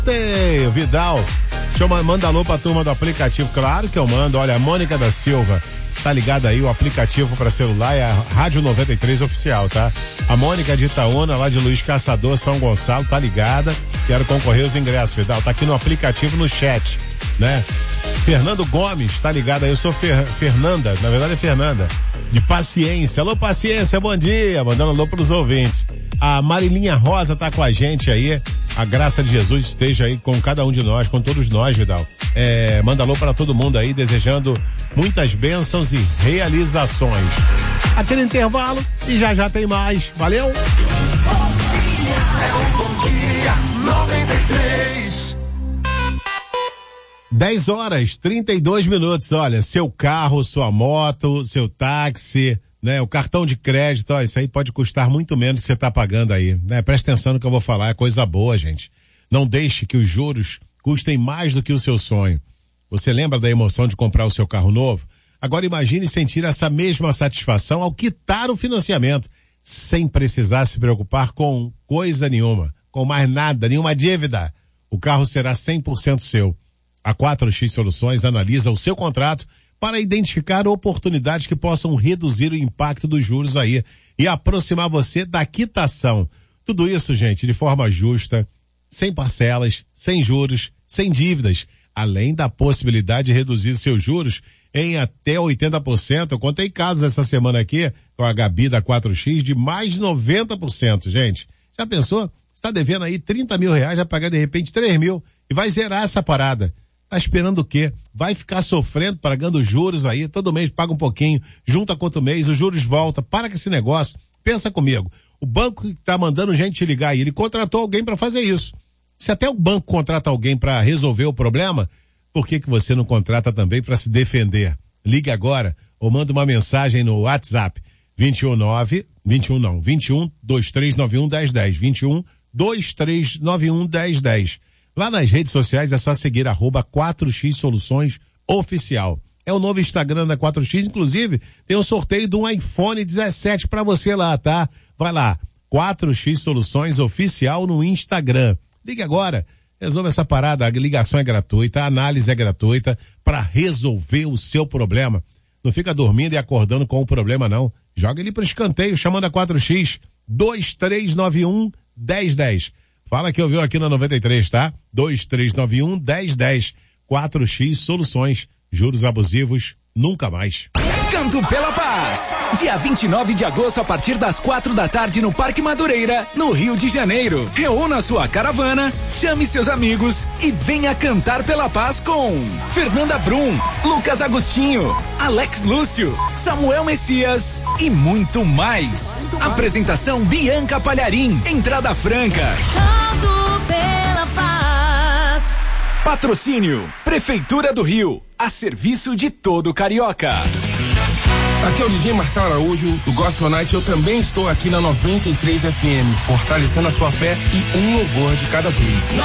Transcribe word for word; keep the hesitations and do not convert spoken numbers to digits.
Ei, Vidal, deixa eu mandar alô pra turma do aplicativo. Claro que eu mando. Olha, a Mônica da Silva tá ligada aí, o aplicativo para celular é a Rádio noventa e três Oficial, tá? A Mônica de Itaúna, lá de Luiz Caçador, São Gonçalo, tá ligada. Quero concorrer os ingressos, Vidal. Tá aqui no aplicativo, no chat, né? Fernando Gomes, tá ligado aí? Eu sou Fer, Fernanda, na verdade é Fernanda, de Paciência. Alô, Paciência, bom dia. Mandando alô pros ouvintes. A Marilinha Rosa tá com a gente aí. A graça de Jesus esteja aí com cada um de nós, com todos nós, Vidal. É, manda alô para todo mundo aí, desejando muitas bênçãos e realizações. Aquele intervalo e já já tem mais. Valeu? Bom dia, é um bom dia, noventa e três. dez horas, trinta e dois minutos. Olha, seu carro, sua moto, seu táxi, né? O cartão de crédito, ó, isso aí pode custar muito menos que você tá pagando aí, né? Presta atenção no que eu vou falar, é coisa boa, gente. Não deixe que os juros custem mais do que o seu sonho. Você lembra da emoção de comprar o seu carro novo? Agora imagine sentir essa mesma satisfação ao quitar o financiamento, sem precisar se preocupar com coisa nenhuma, com mais nada, nenhuma dívida. O carro será cem por cento seu. A quatro X Soluções analisa o seu contrato para identificar oportunidades que possam reduzir o impacto dos juros aí e aproximar você da quitação. Tudo isso, gente, de forma justa, sem parcelas, sem juros, sem dívidas, além da possibilidade de reduzir seus juros em até oitenta por cento. Eu contei casos essa semana aqui com a Gabi da quatro X de mais de noventa por cento, gente. Já pensou? Você tá devendo aí trinta mil reais, vai pagar de repente três mil e vai zerar essa parada. Tá esperando o quê? Vai ficar sofrendo, pagando juros aí, todo mês paga um pouquinho, junta quanto mês, os juros voltam. Para com esse negócio. Pensa comigo. O banco que tá mandando gente te ligar aí, ele contratou alguém para fazer isso. Se até o banco contrata alguém para resolver o problema, por que que você não contrata também para se defender? Ligue agora ou manda uma mensagem no WhatsApp vinte e um nove, vinte e um não, vinte e um, dois três nove um, dez dez, vinte e um, dois três nove um, dez dez. Lá nas redes sociais é só seguir arroba quatro X Soluções Oficial. É o novo Instagram da quatro X, inclusive tem um sorteio de um iPhone dezessete para você lá, tá? Vai lá, quatro X Soluções Oficial no Instagram. Ligue agora, resolva essa parada, a ligação é gratuita, a análise é gratuita para resolver o seu problema. Não fica dormindo e acordando com o problema não. Joga ele pro escanteio, chamando a quatro X, dois três nove um, dez dez. Fala que ouviu aqui na noventa e três, tá? dois três nove um, dez dez. quatro X Soluções. Juros abusivos, nunca mais. Canto pela Paz. Dia vinte e nove de agosto, a partir das quatro da tarde, no Parque Madureira, no Rio de Janeiro. Reúna sua caravana, chame seus amigos e venha cantar pela paz com Fernanda Brum, Lucas Agostinho, Alex Lúcio, Samuel Messias e muito mais. Muito mais. Apresentação Bianca Palharim. Entrada franca. Canto pela Paz. Patrocínio Prefeitura do Rio, a serviço de todo carioca. Aqui é o D J Marcelo Araújo, do Gospel Night. Eu também estou aqui na noventa e três F M, fortalecendo a sua fé e um louvor de cada vez.